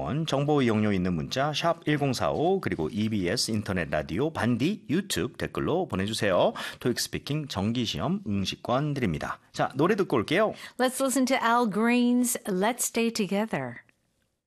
50원, 정보 이용료 있는 문자 샵 1045 그리고 EBS 인터넷 라디오 반디 유튜브 댓글로 보내주세요. 토익 스피킹 정기시험 응시권 드립니다. 자, 노래 듣고 올게요. Let's listen to Al Green's Let's Stay Together.